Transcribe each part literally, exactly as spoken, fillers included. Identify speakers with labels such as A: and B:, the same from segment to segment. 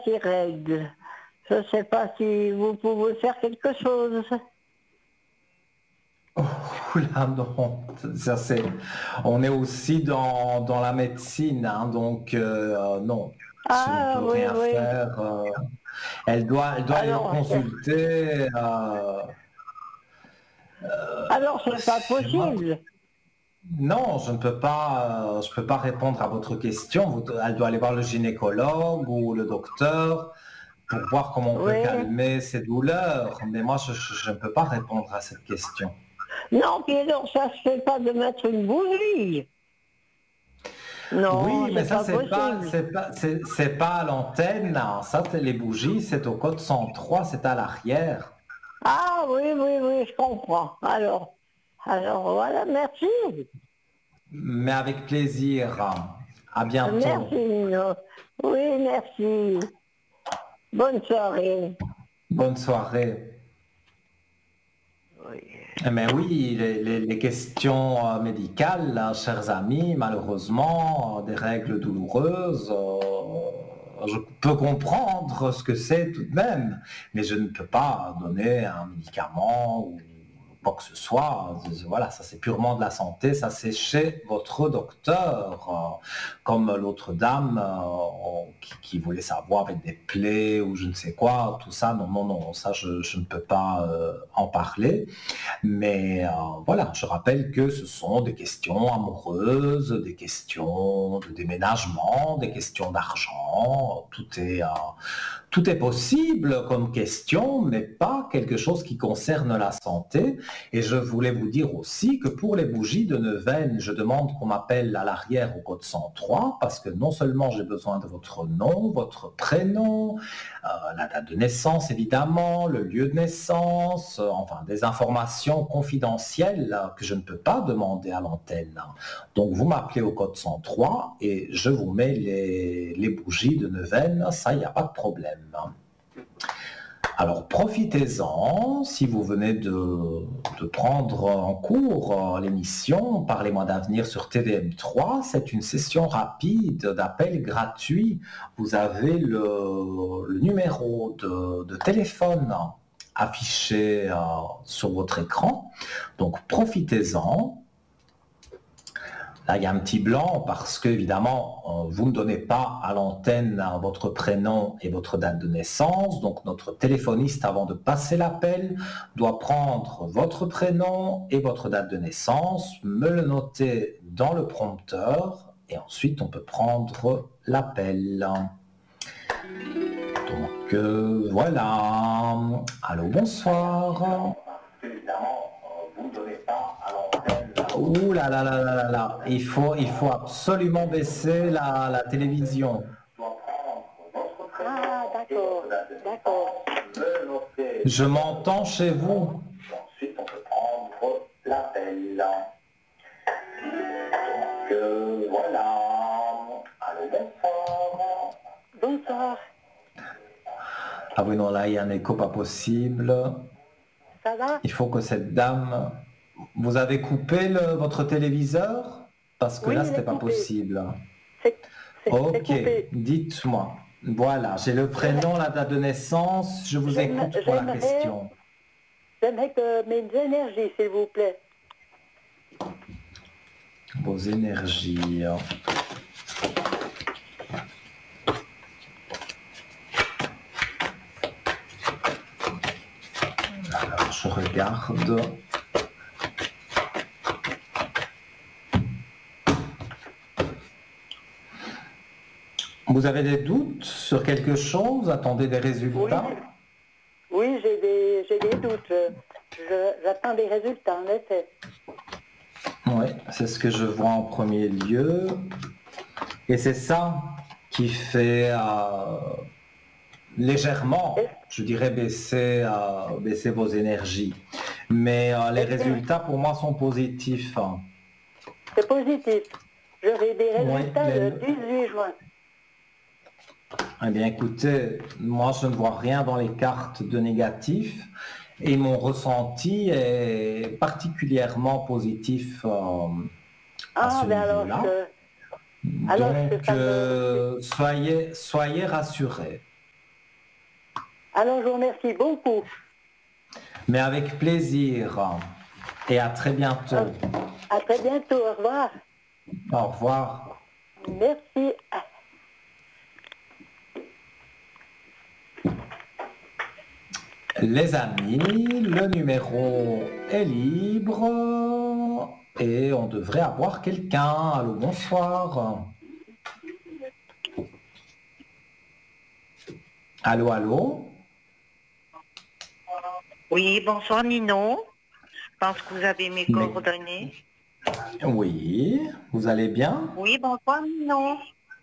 A: qui règle. Je ne sais pas si vous pouvez faire quelque chose.
B: Oh là non, ça c'est. On est aussi dans, dans la médecine, hein, donc euh, non, je ne
A: Ah
B: peux
A: oui,
B: rien
A: oui.
B: faire. euh. Elle doit, elle doit aller
A: Alors, c'est-
B: consulter. euh,
A: alors c'est pas
B: c'est moi.
A: possible.
B: Non, je ne peux pas, euh, je peux pas répondre à votre question. Vous- Elle doit aller voir le gynécologue ou le docteur pour voir comment on peut
A: Oui.
B: calmer ses douleurs. Mais moi, je, je- je ne peux pas répondre à cette question.
A: Non, puis alors ça se fait pas de mettre une bougie. Non,
B: Oui, mais
A: c'est
B: ça,
A: pas
B: c'est pas,
A: possible.
B: c'est pas, c'est, c'est pas à l'antenne, là. Ça, c'est les bougies, c'est au code cent trois, c'est à l'arrière.
A: Ah oui, oui, oui, je comprends. Alors, alors voilà, merci.
B: Mais avec plaisir. À
A: Merci,
B: bientôt.
A: Nino. Oui, merci. Bonne soirée.
B: Bonne soirée.
A: Oui.
B: Mais oui, les, les- les questions euh, médicales, là, chers amis, malheureusement, euh, des règles douloureuses, euh, je peux comprendre ce que c'est tout de même, mais je ne peux pas donner un médicament ou quoi que ce soit. Voilà, ça c'est purement de la santé, ça c'est chez votre docteur. Euh, Comme l'autre dame euh, qui, qui voulait savoir avec des plaies ou je ne sais quoi, tout ça, non, non, non, ça je, je ne peux pas euh, en parler. Mais euh, voilà, je rappelle que ce sont des questions amoureuses, des questions de déménagement, des questions d'argent. Tout est, euh, tout est possible comme question, mais pas quelque chose qui concerne la santé. Et je voulais vous dire aussi que pour les bougies de neuvaine, je demande qu'on m'appelle à l'arrière au code cent trois parce que non seulement j'ai besoin de votre nom, votre prénom, euh, la date de naissance évidemment, le lieu de naissance, euh, enfin des informations confidentielles euh, que je ne peux pas demander à l'antenne. Donc vous m'appelez au code cent trois et je vous mets les, les bougies de neuvaine, ça il n'y a pas de problème. Alors profitez-en, si vous venez de, de prendre en cours euh, l'émission Parlez-moi d'avenir sur T V M trois, c'est une session rapide d'appel gratuit. Vous avez le, le numéro de, de téléphone affiché euh, sur votre écran, donc profitez-en. Là, il y a un petit blanc parce que, évidemment, vous ne donnez pas à l'antenne votre prénom et votre date de naissance. Donc, notre téléphoniste, avant de passer l'appel, doit prendre votre prénom et votre date de naissance, me le noter dans le prompteur et ensuite, on peut prendre l'appel. Donc, euh, voilà. Allô, bonsoir. Vous ne donnez pas à l'antenne. Ouh là là là là là là. Il faut, il faut absolument baisser la, la télévision.
A: Ah, d'accord, d'accord.
B: Je m'entends chez vous. Ensuite, on peut prendre l'appel. Donc, euh, voilà. Allô, bonsoir.
A: Bonsoir,
B: Ah oui, non, là, il y a un écho pas possible.
A: ça va?
B: Il faut que cette dame... Vous avez coupé le- votre téléviseur? Parce que
A: Oui,
B: là,
A: il
B: c'était
A: est
B: pas
A: coupé.
B: possible.
A: C'est c'est- c'est
B: Ok,
A: coupé.
B: dites-moi. Voilà, j'ai le prénom, la date de naissance. Je vous
A: J'aime-
B: écoute pour la
A: J'aimerais
B: question.
A: j'aimerais que mes énergies, s'il vous plaît.
B: Vos énergies. Alors, je regarde. Vous avez des doutes sur quelque chose? Attendez des résultats?
A: Oui, j'ai des, j'ai des doutes. Je- J'attends des résultats, en effet.
B: Oui, c'est ce que je vois en premier lieu. Et c'est ça qui fait euh, légèrement, je dirais, baisser, euh, baisser vos énergies. Mais euh, les résultats, pour moi, sont positifs.
A: C'est positif. J'aurai des
B: Oui,
A: résultats
B: les-
A: le dix-huit juin.
B: Eh bien, écoutez, moi, je ne vois rien dans les cartes de négatif et mon ressenti est particulièrement positif euh, à
A: Ah,
B: ce
A: ben alors,
B: niveau-là.
A: je, alors je,
B: Donc,
A: ça me...
B: euh, soyez, soyez rassurés.
A: Alors, je vous remercie beaucoup.
B: Mais avec plaisir. Et à très bientôt.
A: À très bientôt. Au revoir.
B: Au revoir.
A: Merci.
B: Les amis, le numéro est libre et on devrait avoir quelqu'un. Allô, bonsoir. Allô, allô.
C: Oui, bonsoir Nino. Je pense que vous avez mes
B: Mais-
C: coordonnées.
B: Oui, vous allez bien?
C: Oui, bonsoir Nino.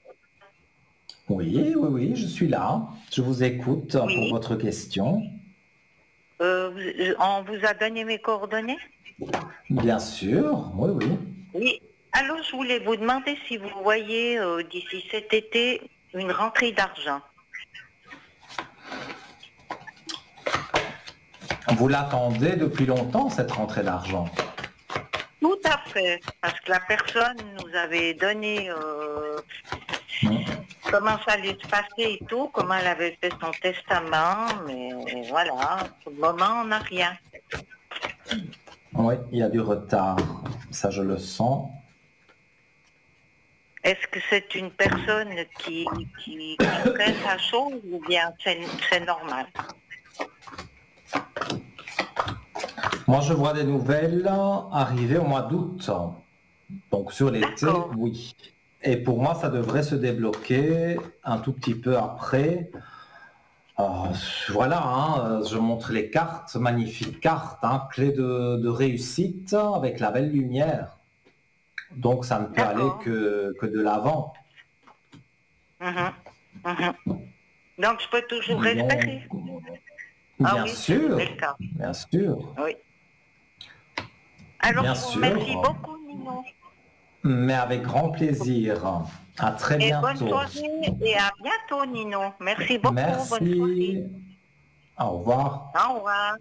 B: Oui, oui, oui, je suis là. Je vous écoute
C: Oui.
B: pour votre question.
C: Euh, vous- on vous a donné mes coordonnées?
B: Bien sûr, oui, oui.
C: Oui. Alors, je voulais vous demander si vous voyez euh, d'ici cet été une rentrée d'argent.
B: Vous l'attendez depuis longtemps, cette rentrée d'argent?
C: Tout à fait, parce que la personne nous avait donné euh,
B: Hmm.
C: comment ça allait se passer et tout, comment elle avait fait son testament, mais voilà, pour le moment, on n'a rien.
B: Oui, il y a du retard. Ça, je le sens.
C: Est-ce que c'est une personne qui, qui, qui fait sa chose ou bien c'est c'est normal?
B: Moi, je vois des nouvelles arriver au mois d'août. Donc, sur l'été,
C: D'accord.
B: oui. Et pour moi, ça devrait se débloquer un tout petit peu après. Euh, voilà, hein, je montre les cartes, magnifiques cartes, hein, clé de, de réussite avec la belle lumière. Donc, ça ne peut aller
C: D'accord.
B: que, que de l'avant.
C: Mhm, mhm. Donc je peux toujours
B: Donc,
C: espérer. Ah
B: bien
C: oui,
B: sûr,
C: c'est le cas.
B: bien sûr,
C: Oui. Alors
B: bien
C: je vous remercie
B: sûr,
C: beaucoup, Nino.
B: mais avec grand plaisir. À très
C: Et bonne
B: bientôt.
C: soirée et à bientôt, Nino. Merci beaucoup. Bonne soirée.
B: Merci. Au revoir.
C: Au revoir.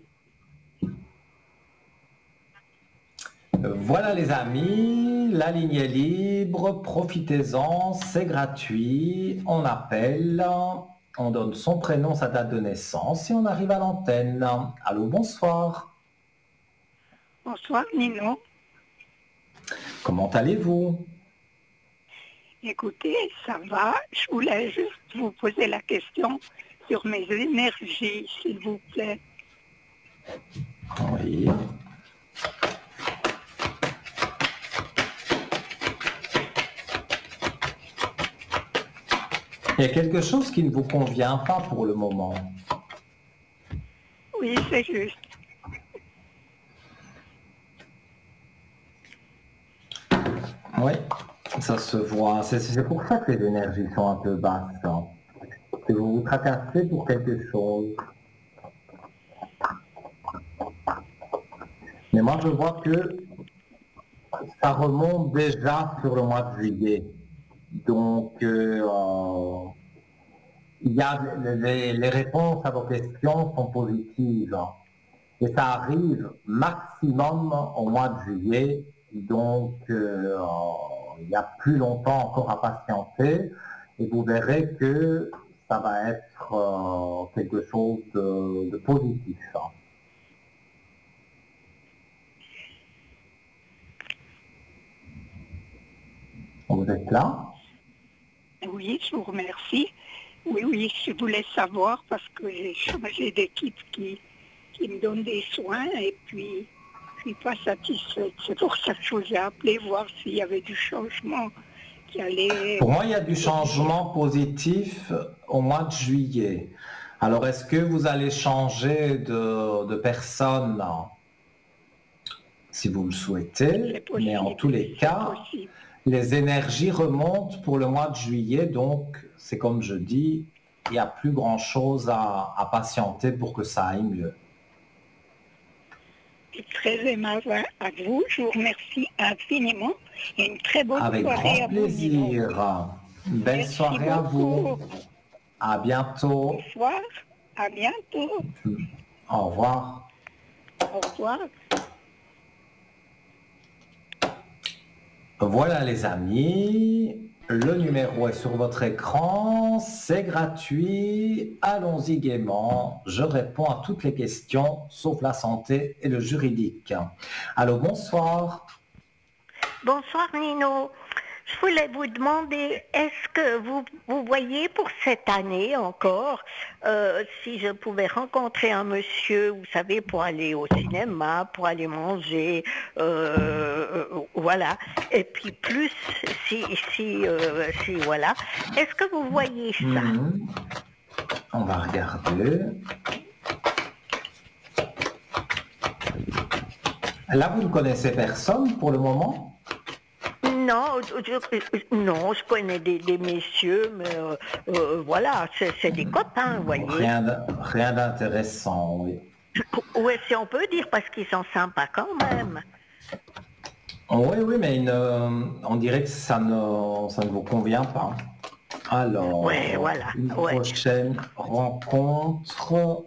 B: Voilà les amis, la ligne est libre, profitez-en, c'est gratuit, on appelle, on donne son prénom, sa date de naissance et on arrive à l'antenne. Allô, bonsoir.
D: Bonsoir Nino.
B: Comment allez-vous?
D: Écoutez, ça va. Je voulais juste vous poser la question sur mes énergies, s'il vous plaît.
B: Oui. Il y a quelque chose qui ne vous convient pas pour le moment.
D: Oui, c'est juste.
B: Oui, ça se voit. C'est c'est pour ça que les énergies sont un peu basses. hein. Que vous vous tracassez pour quelque chose. Mais moi, je vois que ça remonte déjà sur le mois de juillet. Donc, euh, euh, il y a les, les réponses à vos questions sont positives. hein. Et ça arrive maximum au mois de juillet. Donc, euh, euh, il y a plus longtemps encore à patienter. Et vous verrez que ça va être euh, quelque chose de, de positif. hein. Vous êtes là?
D: Oui, je vous remercie. Oui, oui, je voulais savoir parce que j'ai changé d'équipe qui, qui me donne des soins et puis je suis pas satisfaite. C'est pour ça que je vous ai appelé, voir s'il y avait du changement qui allait...
B: Pour moi, il y a du changement positif au mois de juillet. Alors, est-ce que vous allez changer de, de personne si vous le souhaitez?
D: C'est possible,
B: Mais en tous les
D: c'est
B: cas,
D: possible.
B: les énergies remontent pour le mois de juillet. Donc, c'est comme je dis, il n'y a plus grand-chose à, à patienter pour que ça aille mieux.
D: C'est très aimable à vous. Je vous remercie infiniment et une très bonne
B: Avec
D: soirée
B: grand
D: à vous, Nino.
B: plaisir. Belle
D: Merci
B: soirée à vous.
D: beaucoup.
B: À bientôt.
D: Bonsoir. À bientôt.
B: Au revoir.
D: Au revoir.
B: Voilà les amis, Le numéro est sur votre écran, c'est gratuit, allons-y gaiement. Je réponds à toutes les questions, sauf la santé et le juridique. Allô, bonsoir.
E: Bonsoir Nino. Je voulais vous demander, est-ce que vous, vous voyez pour cette année encore, euh, si je pouvais rencontrer un monsieur, vous savez, pour aller au cinéma, pour aller manger, euh, voilà, et puis plus, si, si, euh, si, voilà, est-ce que vous voyez ça?
B: Mmh. On va regarder. Là, vous ne connaissez personne pour le moment?
E: Non, je, non, je connais des, des messieurs, mais euh, euh, voilà, c'est, c'est des copains, vous voyez.
B: Rien, rien d'intéressant, oui.
E: Oui, si on peut dire, parce qu'ils sont sympas quand même.
B: Oui, oui, mais une, on dirait que ça ne, ça ne vous convient pas. Alors,
E: ouais, voilà.
B: une
E: ouais.
B: prochaine rencontre.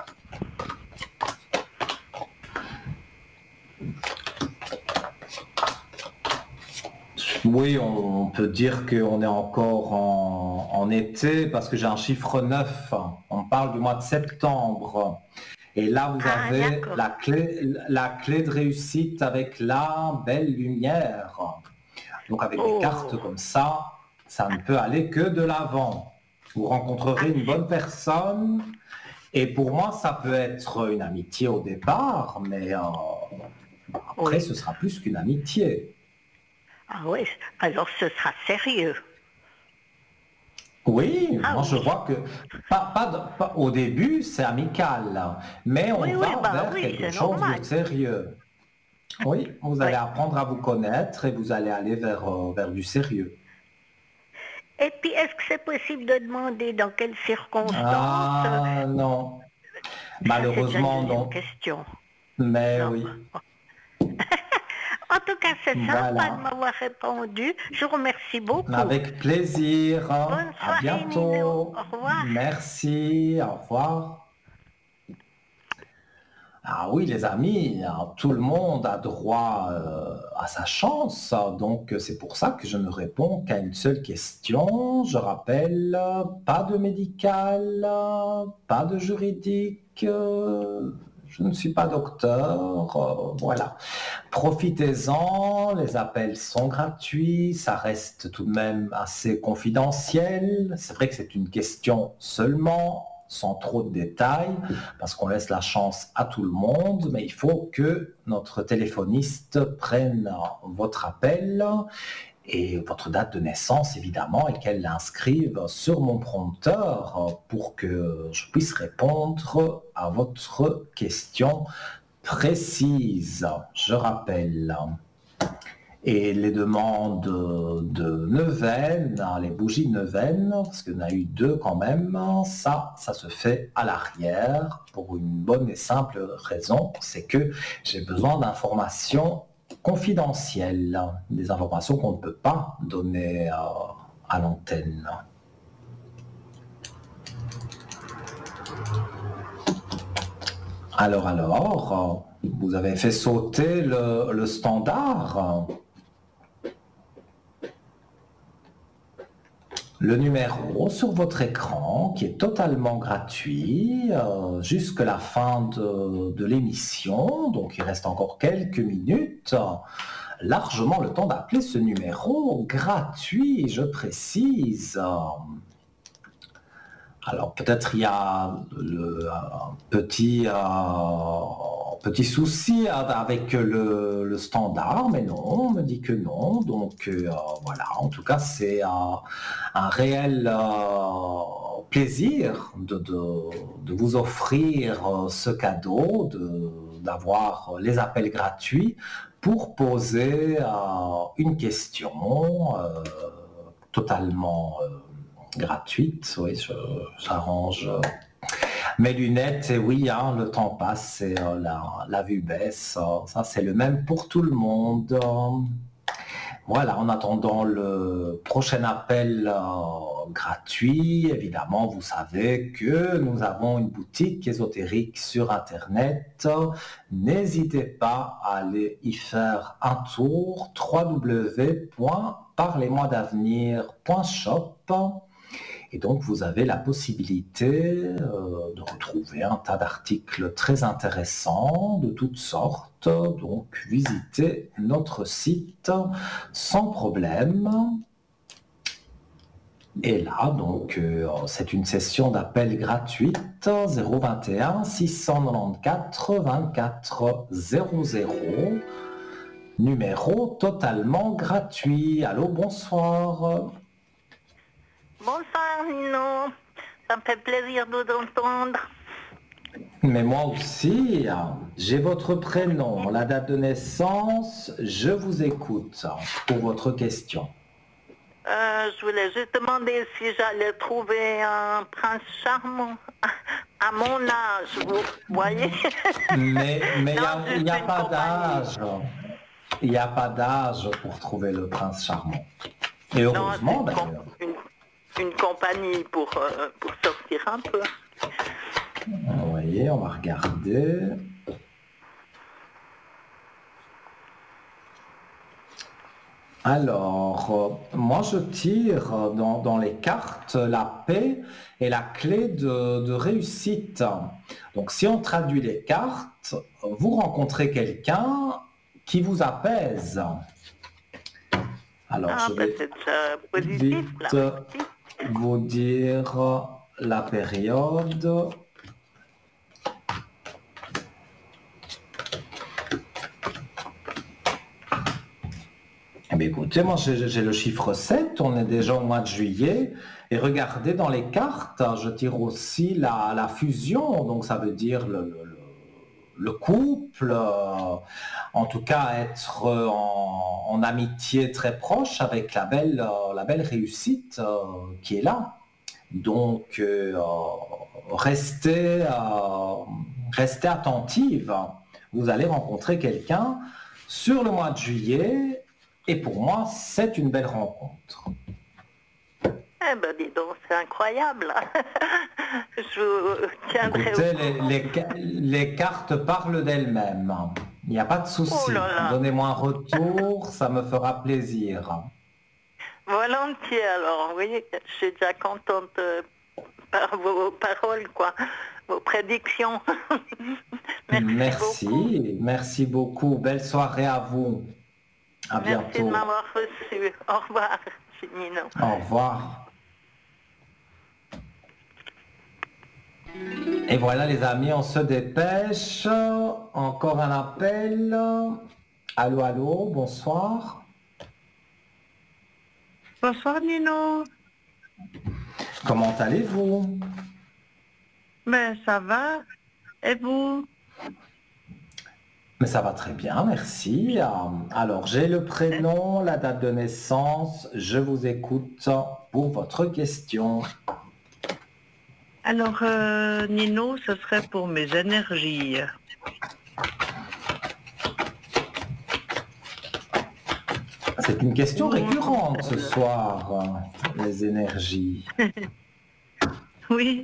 B: Oui, on peut dire qu'on est encore en, en été parce que j'ai un chiffre neuf. On parle du mois de septembre. Et là, vous
E: Ah,
B: avez
E: d'accord.
B: la clé, la clé de réussite avec la belle lumière. Donc avec
E: Oh.
B: des cartes comme ça, ça ne peut aller que de l'avant. Vous rencontrerez une bonne personne. Et pour moi, ça peut être une amitié au départ, mais euh, après,
E: Oui.
B: ce sera plus qu'une amitié.
E: Ah oui, alors ce sera sérieux.
B: Oui,
E: Ah
B: moi
E: oui.
B: je vois que pas, pas, de- pas- au début c'est amical, mais on
E: Oui,
B: va
E: oui, bah
B: vers
E: oui,
B: quelque
E: c'est
B: chose
E: normal.
B: de sérieux. Oui, vous allez
E: Ouais.
B: apprendre à vous connaître et vous allez aller vers, euh, vers du sérieux.
E: Et puis, est-ce que c'est possible de demander dans quelles circonstances?
B: Ah non,
E: Ça, c'est déjà une
B: malheureusement
E: deuxième
B: non,
E: question.
B: mais
E: Non.
B: oui,
E: En tout cas, c'est sympa
B: voilà,
E: de m'avoir répondu. Je vous remercie beaucoup.
B: avec plaisir,
E: Bonne
B: à
E: soirée, Nino.
B: bientôt,
E: Au revoir.
B: merci, au revoir. Ah oui, les amis, hein, tout le monde a droit euh, à sa chance, donc c'est pour ça que je ne réponds qu'à une seule question. Je rappelle, pas de médical, pas de juridique, euh, je ne suis pas docteur, euh, voilà. Profitez-en, les appels sont gratuits, ça reste tout de même assez confidentiel. C'est vrai que c'est une question seulement, sans trop de détails, parce qu'on laisse la chance à tout le monde, mais il faut que notre téléphoniste prenne votre appel et votre date de naissance, évidemment, et qu'elle l'inscrive sur mon prompteur pour que je puisse répondre à votre question précise. Je rappelle. Et les demandes de neuvaine, les bougies de neuvaine, parce qu'il y en a eu deux quand même, ça, ça se fait à l'arrière pour une bonne et simple raison, c'est que j'ai besoin d'informations confidentielles, des informations qu'on ne peut pas donner à, à l'antenne. Alors, alors, vous avez fait sauter le, le standard. Le numéro sur votre écran, qui est totalement gratuit, euh, jusqu'à la fin de, de l'émission, donc il reste encore quelques minutes, largement le temps d'appeler ce numéro gratuit, je précise. Alors peut-être il y a le, un petit, euh, petit souci avec le, le standard, mais non, on me dit que non. Donc euh, voilà, en tout cas c'est euh, un réel euh, plaisir de, de, de vous offrir euh, ce cadeau, de, d'avoir les appels gratuits pour poser euh, une question euh, totalement... Euh, gratuite, oui, je, j'arrange euh, mes lunettes et oui, hein, le temps passe et euh, la, la vue baisse, euh, ça c'est le même pour tout le monde. Voilà, en attendant le prochain appel euh, gratuit, évidemment, vous savez que nous avons une boutique ésotérique sur Internet. N'hésitez pas à aller y faire un tour, w w w point parlez-moi d'avenir point shop. Et donc, vous avez la possibilité euh, de retrouver un tas d'articles très intéressants de toutes sortes. Donc, visitez notre site sans problème. Et là, donc, euh, c'est une session d'appel gratuite zéro vingt et un six cent quatre-vingt-quatorze vingt-quatre zéro zéro. Numéro totalement gratuit. Allô, bonsoir.
E: Bonsoir Nino, ça me fait plaisir de t'entendre.
B: Mais moi aussi, j'ai votre prénom, la date de naissance, je vous écoute pour votre question.
E: Euh, je voulais juste demander si j'allais trouver un prince charmant à mon âge, vous voyez.
B: Mais mais
E: Non,
B: il n'y a,
E: juste
B: pas
E: une
B: d'âge. Il n'y a pas d'âge pour trouver le prince charmant. Et
E: Non,
B: heureusement
E: c'est une,
B: d'ailleurs.
E: com- une, une compagnie pour, euh, pour sortir un peu.
B: Vous voyez, on va regarder. Alors, euh, moi je tire euh, dans, dans les cartes la paix et la clé de, de réussite. Donc si on traduit les cartes, vous rencontrez quelqu'un qui vous apaise. Alors
E: Ah,
B: je
E: ben
B: vais
E: c'est euh, positif,
B: vite
E: là. positif.
B: vous dire la période. Eh bien, écoutez, moi j'ai j'ai le chiffre sept, on est déjà au mois de juillet, et regardez dans les cartes, je tire aussi la, la fusion, donc ça veut dire le, le- le couple, euh, en tout cas être en, en amitié très proche avec la belle, euh, la belle réussite euh, qui est là. Donc euh, restez, euh, restez attentive, vous allez rencontrer quelqu'un sur le mois de juillet. Et pour moi, c'est une belle rencontre.
E: Eh ben dis donc, c'est incroyable. Je tiendrai
B: Écoutez,
E: au
B: les,
E: courant.
B: les ca- les cartes parlent d'elles-mêmes. Il n'y a pas de souci.
E: Oh là là.
B: Donnez-moi un retour, ça me fera plaisir.
E: Volontiers alors, oui, je suis déjà contente euh, par vos paroles, quoi, vos prédictions. Merci,
B: Merci,
E: beaucoup.
B: merci beaucoup. Belle soirée à vous. À
E: Merci de
B: bientôt.
E: m'avoir reçu. Au revoir, Nino.
B: Au revoir. Et voilà les amis, on se dépêche. Encore un appel. Allô, allô, bonsoir.
F: Bonsoir Nino.
B: Comment allez-vous?
F: Ben ça va. Et vous?
B: Mais ça va très bien, merci. Euh, Alors, j'ai le prénom, la date de naissance. Je vous écoute pour votre question.
F: Alors euh, Nino, ce serait pour mes énergies.
B: C'est une question
F: Oui.
B: récurrente ce soir, euh, les énergies.
F: Oui.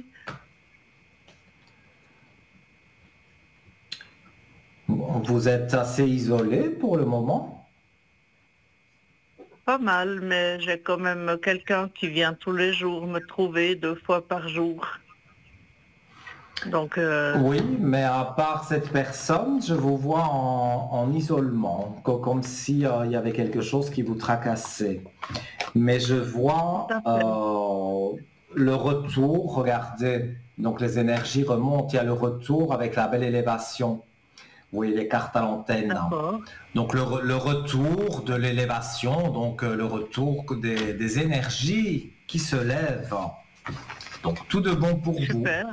B: Vous êtes assez isolé pour le moment?
F: Pas mal, mais j'ai quand même quelqu'un qui vient tous les jours me trouver deux fois par jour. Donc, euh,
B: Oui, mais à part cette personne, je vous vois en, en isolement, co- comme s'il y avait quelque chose qui vous tracassait. Mais je vois
F: Tout à fait.
B: euh, le retour, regardez, donc les énergies remontent, il y a le retour avec la belle élévation. Vous voyez les cartes à l'antenne.
F: d'accord.
B: Donc le, re- le retour de l'élévation, donc euh, le retour des, des énergies qui se lèvent. Donc tout de bon pour vous.
F: Super.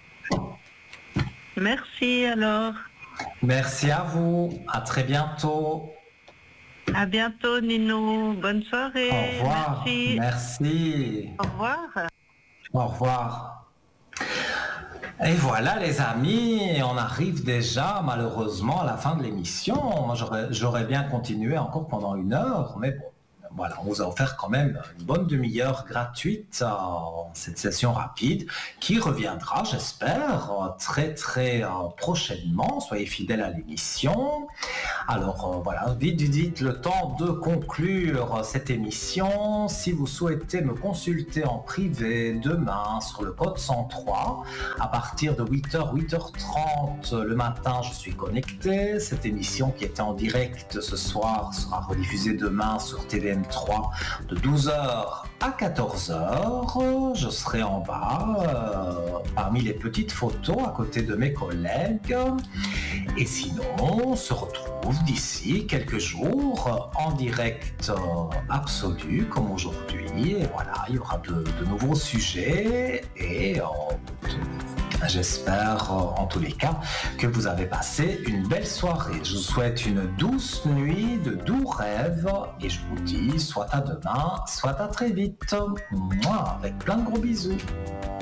F: Merci alors.
B: Merci à vous, à très bientôt.
F: À bientôt Nino. Bonne soirée.
B: Au revoir.
F: Merci.
B: Merci.
F: Au revoir.
B: Au revoir. Et voilà les amis, on arrive déjà malheureusement à la fin de l'émission. Moi j'aurais, j'aurais bien continué encore pendant une heure, mais bon, voilà, on vous a offert quand même une bonne demi-heure gratuite en cette session rapide qui reviendra, j'espère, très très euh, prochainement. Soyez fidèles à l'émission. Alors euh, voilà, vite, vite, vite, le temps de conclure cette émission. Si vous souhaitez me consulter en privé demain sur le code cent trois, à partir de huit heures, huit heures trente le matin, je suis connecté. Cette émission qui était en direct ce soir sera rediffusée demain sur T V M trois de douze heures à quatorze heures. Je serai en bas, euh, parmi les petites photos à côté de mes collègues. Et sinon, on se retrouve d'ici quelques jours en direct euh, absolu comme aujourd'hui. Et voilà, il y aura de, de nouveaux sujets et euh, j'espère euh, en tous les cas que vous avez passé une belle soirée. Je vous souhaite une douce nuit, de doux rêves et je vous dis soit à demain, soit à très vite. Mouah, avec plein de gros bisous.